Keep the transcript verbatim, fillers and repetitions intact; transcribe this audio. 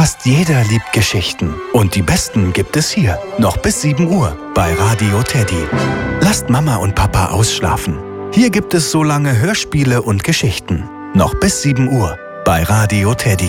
Fast jeder liebt Geschichten. Und die besten gibt es hier. Noch bis sieben Uhr bei Radio Teddy. Lasst Mama und Papa ausschlafen. Hier gibt es so lange Hörspiele und Geschichten. Noch bis sieben Uhr bei Radio Teddy.